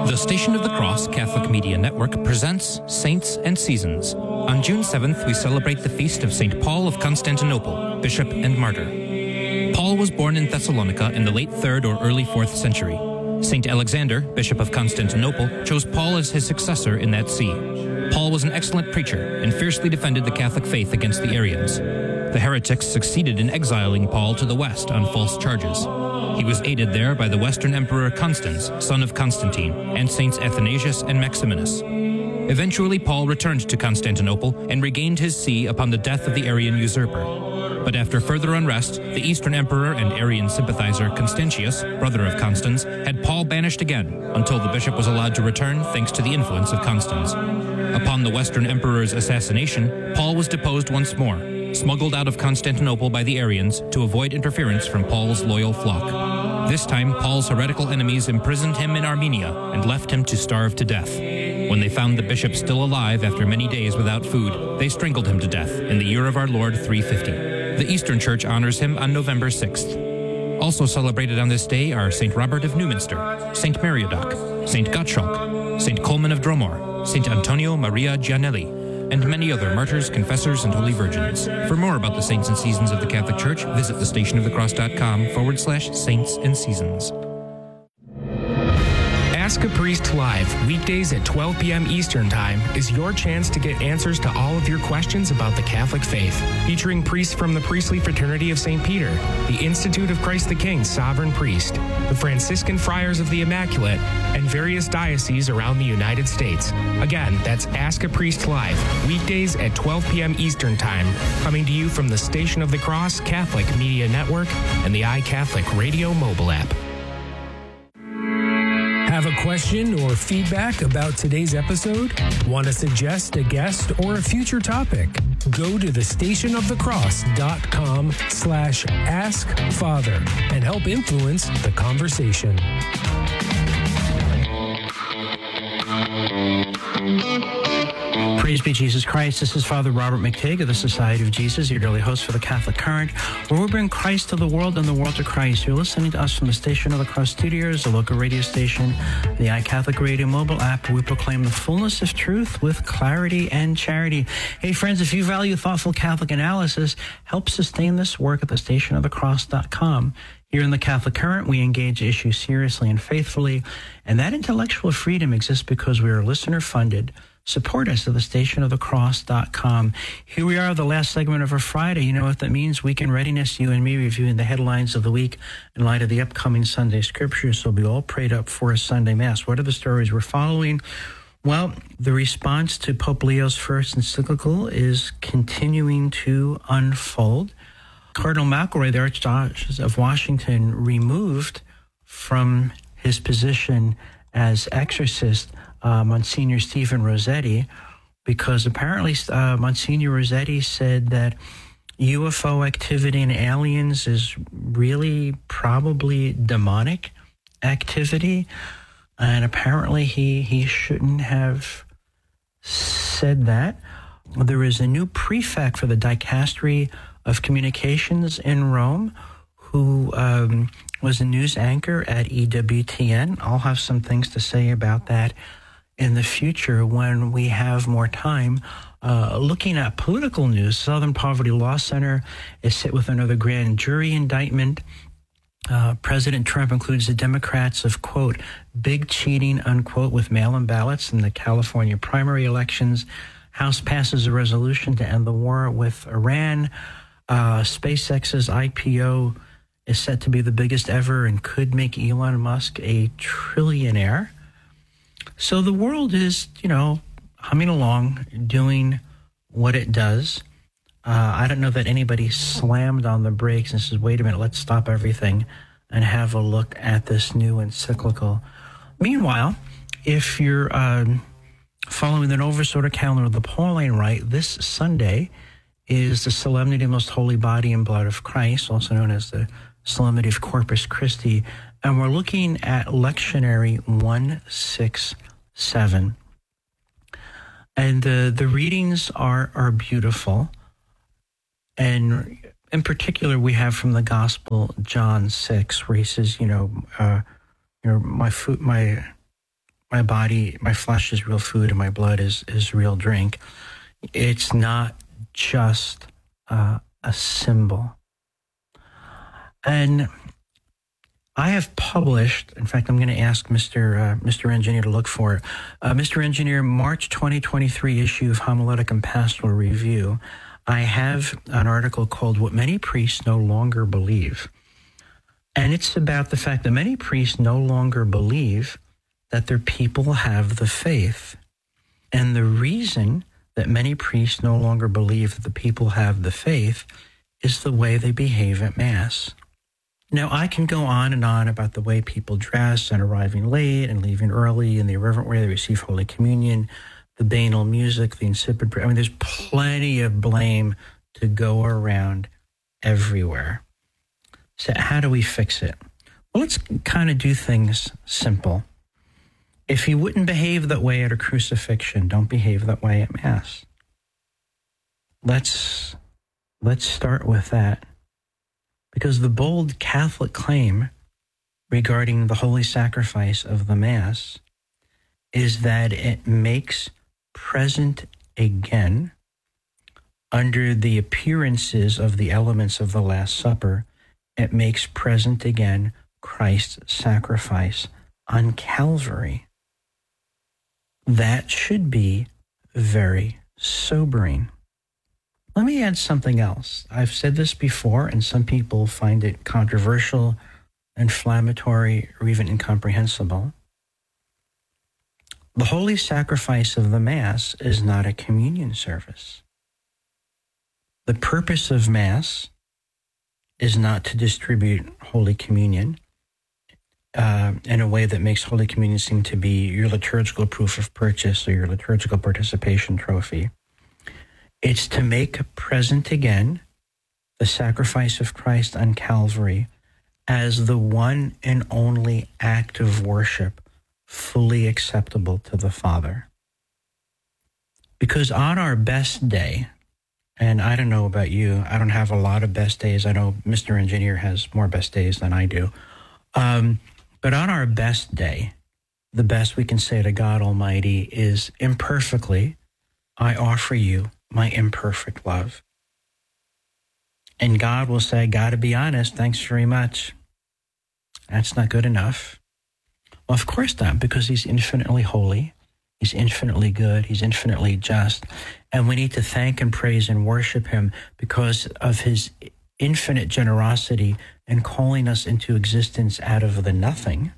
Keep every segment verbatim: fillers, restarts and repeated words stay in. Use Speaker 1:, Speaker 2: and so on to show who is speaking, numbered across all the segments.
Speaker 1: The Station of the Cross Catholic Media Network presents Saints and Seasons. On June seventh, we celebrate the feast of Saint Paul of Constantinople, Bishop and Martyr. Paul was born in Thessalonica in the late third or early fourth century. Saint Alexander, Bishop of Constantinople, chose Paul as his successor in that see. Paul was an excellent preacher and fiercely defended the Catholic faith against the Arians. The heretics succeeded in exiling Paul to the west on false charges. He was aided there by the Western Emperor Constans, son of Constantine, and Saints Athanasius and Maximinus. Eventually, Paul returned to Constantinople and regained his see upon the death of the Arian usurper. But after further unrest, the Eastern Emperor and Arian sympathizer Constantius, brother of Constans, had Paul banished again until the bishop was allowed to return thanks to the influence of Constans. Upon the Western Emperor's assassination, Paul was deposed once more, smuggled out of Constantinople by the Arians to avoid interference from Paul's loyal flock. This time, Paul's heretical enemies imprisoned him in Armenia and left him to starve to death. When they found the bishop still alive after many days without food, they strangled him to death in the year of our Lord three fifty. The Eastern Church honors him on November sixth. Also celebrated on this day are Saint Robert of Newminster, Saint Meriadoc, Saint Gottschalk, Saint Coleman of Dromore, Saint Antonio Maria Gianelli, and many other martyrs, confessors, and holy virgins. For more about the saints and seasons of the Catholic Church, visit thestationofthecross.com forward slash saints and seasons.
Speaker 2: Ask a Priest Live, weekdays at twelve p.m. Eastern Time, is your chance to get answers to all of your questions about the Catholic faith. Featuring priests from the Priestly Fraternity of Saint Peter, the Institute of Christ the King Sovereign Priest, the Franciscan Friars of the Immaculate, and various dioceses around the United States. Again, that's Ask a Priest Live, weekdays at twelve p.m. Eastern Time, coming to you from the Station of the Cross Catholic Media Network and the iCatholic Radio mobile app.
Speaker 3: Have a question or feedback about today's episode? Want to suggest a guest or a future topic? Go to thestationofthecross.com slash ask father and help influence the conversation.
Speaker 4: Praise be Jesus Christ. This is Father Robert McTigg of the Society of Jesus, your daily host for the Catholic Current, where we bring Christ to the world and the world to Christ. You're listening to us from the Station of the Cross Studios, the local radio station, the iCatholic Radio mobile app, where we proclaim the fullness of truth with clarity and charity. Hey, friends, if you value thoughtful Catholic analysis, help sustain this work at the station of the cross dot com. Here in the Catholic Current, we engage issues seriously and faithfully, and that intellectual freedom exists because we are listener-funded. Support us at the station of the cross dot com. Here we are, the last segment of our Friday. You know what that means? Weekend readiness, you and me reviewing the headlines of the week in light of the upcoming Sunday scriptures. So we'll be all prayed up for a Sunday Mass. What are the stories we're following? Well, the response to Pope Leo's first encyclical is continuing to unfold. Cardinal McElroy, the Archdiocese of Washington, removed from his position as exorcist uh, Monsignor Stephen Rossetti, because apparently uh, Monsignor Rossetti said that U F O activity and aliens is really probably demonic activity, and apparently he, he shouldn't have said that. There is a new prefect for the Dicastery of Communications in Rome who um, was a news anchor at E W T N. I'll have some things to say about that in the future when we have more time. Uh, looking at political news, Southern Poverty Law Center is hit with another grand jury indictment. Uh, President Trump includes the Democrats of, quote, big cheating, unquote, with mail-in ballots in the California primary elections. House passes a resolution to end the war with Iran. Uh, SpaceX's I P O is set to be the biggest ever and could make Elon Musk a trillionaire. So the world is, you know, humming along, doing what it does. Uh, I don't know that anybody slammed on the brakes and says, wait a minute, let's stop everything and have a look at this new encyclical. Meanwhile, if you're uh, following the Novus Ordo calendar of the Pauline Rite, this Sunday is the Solemnity of the Most Holy Body and Blood of Christ, also known as the Solemnity of Corpus Christi, and we're looking at Lectionary one sixty-seven. And uh, the readings are, are beautiful, and in particular, we have from the Gospel John six, where he says, you know, uh, you know, my food, my my body, my flesh is real food and my blood is, is real drink. It's not just uh, a symbol. And I have published, in fact, I'm going to ask Mister Uh, Mister Engineer to look for it. Uh, Mister Engineer, March twenty twenty-three issue of Homiletic and Pastoral Review, I have an article called What Many Priests No Longer Believe. And it's about the fact that many priests no longer believe that their people have the faith. And the reason that many priests no longer believe that the people have the faith is the way they behave at Mass. Now, I can go on and on about the way people dress and arriving late and leaving early and the irreverent way they receive Holy Communion, the banal music, the insipid prayer. I mean, there's plenty of blame to go around everywhere. So how do we fix it? Well, let's kind of do things simple. If you wouldn't behave that way at a crucifixion, don't behave that way at Mass. Let's, let's start with that. Because the bold Catholic claim regarding the holy sacrifice of the Mass is that it makes present again, under the appearances of the elements of the Last Supper, it makes present again Christ's sacrifice on Calvary. That should be very sobering. Let me add something else. I've said this before, and some people find it controversial, inflammatory, or even incomprehensible. The holy sacrifice of the Mass is not a communion service. The purpose of Mass is not to distribute Holy Communion uh, in a way that makes Holy Communion seem to be your liturgical proof of purchase or your liturgical participation trophy. It's to make present again the sacrifice of Christ on Calvary as the one and only act of worship fully acceptable to the Father. Because on our best day, and I don't know about you, I don't have a lot of best days. I know Mister Engineer has more best days than I do. Um, but on our best day, the best we can say to God Almighty is, imperfectly, I offer you my imperfect love. And God will say, got to be honest, thanks very much. That's not good enough. Well, of course not, because he's infinitely holy. He's infinitely good. He's infinitely just. And we need to thank and praise and worship him because of his infinite generosity in calling us into existence out of the nothing.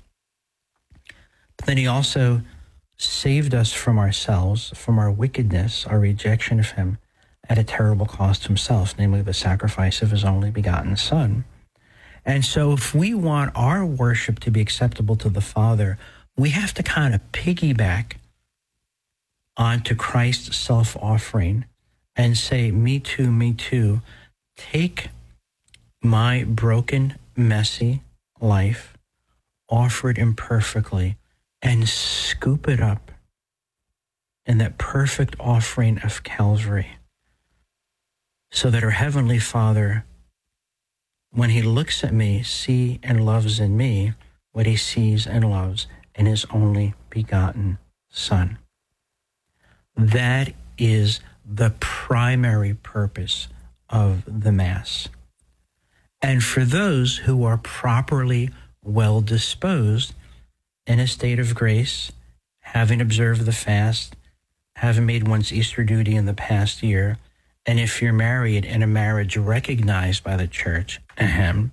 Speaker 4: But then he also saved us from ourselves, from our wickedness, our rejection of him, at a terrible cost to himself, namely the sacrifice of his only begotten Son. And so if we want our worship to be acceptable to the Father, we have to kind of piggyback onto Christ's self-offering and say, me too, me too. Take my broken, messy life, offered imperfectly, and scoop it up in that perfect offering of Calvary, so that our Heavenly Father, when he looks at me, see and loves in me what he sees and loves in his only begotten Son. That is the primary purpose of the Mass. And for those who are properly well disposed, in a state of grace, having observed the fast, having made one's Easter duty in the past year, and if you're married in a marriage recognized by the Church, ahem,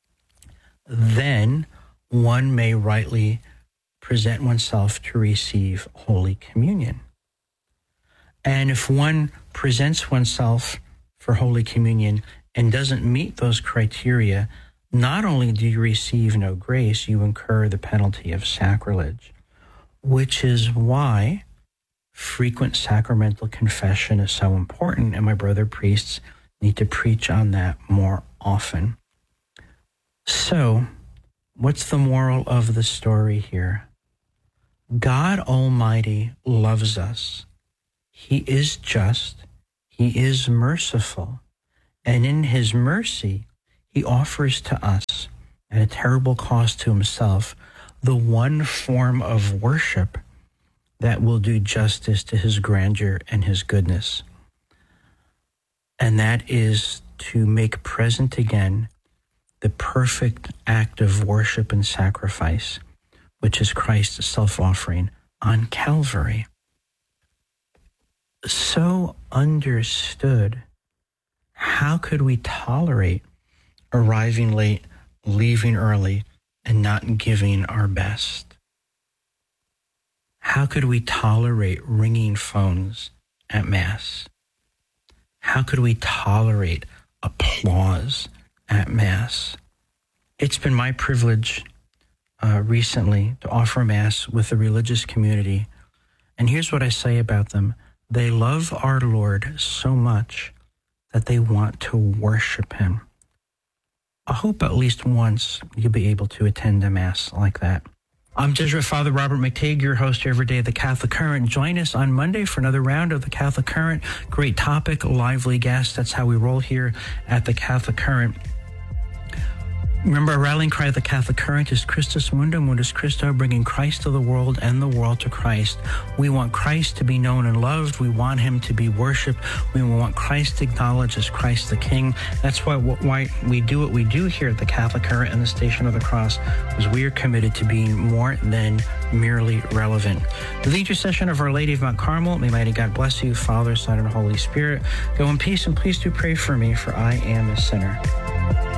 Speaker 4: then one may rightly present oneself to receive Holy Communion. And if one presents oneself for Holy Communion and doesn't meet those criteria, not only do you receive no grace, you incur the penalty of sacrilege, which is why frequent sacramental confession is so important, and my brother priests need to preach on that more often. So, what's the moral of the story here? God Almighty loves us. He is just. He is merciful. And in his mercy, he offers to us, at a terrible cost to himself, the one form of worship that will do justice to his grandeur and his goodness. And that is to make present again the perfect act of worship and sacrifice, which is Christ's self-offering on Calvary. So understood, how could we tolerate arriving late, leaving early, and not giving our best? How could we tolerate ringing phones at Mass? How could we tolerate applause at Mass? It's been my privilege uh, recently to offer Mass with the religious community. And here's what I say about them. They love our Lord so much that they want to worship him. I hope at least once you'll be able to attend a Mass like that. I'm Jesuit Father Robert McTeigue, your host here every day of the Catholic Current. Join us on Monday for another round of the Catholic Current. Great topic, lively guest. That's how we roll here at the Catholic Current. Remember, our rallying cry of the Catholic Current is Christus Mundum, Mundus Christo, bringing Christ to the world and the world to Christ. We want Christ to be known and loved. We want him to be worshipped. We want Christ acknowledged as Christ the King. That's why, why we do what we do here at the Catholic Current and the Station of the Cross, because we are committed to being more than merely relevant. The intercession of Our Lady of Mount Carmel, may mighty God bless you, Father, Son, and Holy Spirit. Go in peace, and please do pray for me, for I am a sinner.